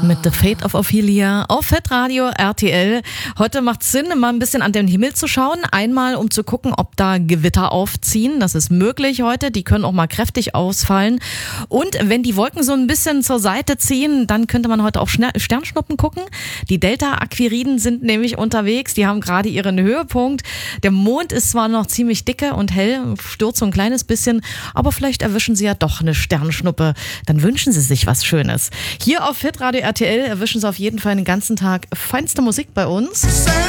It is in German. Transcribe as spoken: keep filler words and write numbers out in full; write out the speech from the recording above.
mit The Fate of Ophelia auf Hitradio R T L. Heute macht es Sinn, mal ein bisschen an den Himmel zu schauen. Einmal, um zu gucken, ob da Gewitter aufziehen. Das ist möglich heute. Die können auch mal kräftig ausfallen. Und wenn die Wolken so ein bisschen zur Seite ziehen, dann könnte man heute auf Sternschnuppen gucken. Die Delta-Aquiriden sind nämlich unterwegs. Die haben gerade ihren Höhepunkt. Der Mond ist zwar noch ziemlich dicke und hell, stürzt so ein kleines bisschen, aber vielleicht erwischen sie ja doch eine Sternschnuppe. Dann wünschen sie sich was Schönes. Hier auf Hitradio R T L erwischen sie auf jeden Fall den ganzen Tag feinste Musik bei uns.